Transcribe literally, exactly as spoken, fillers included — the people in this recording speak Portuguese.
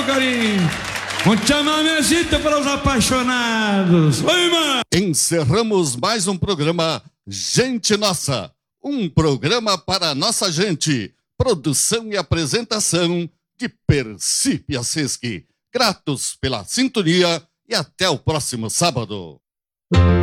carinho. Um chamamecito para os apaixonados. Oi, mano. Encerramos mais um programa Gente Nossa. Um programa para nossa gente. Produção e apresentação de Percy Piaseschi. Gratos pela sintonia e até o próximo sábado.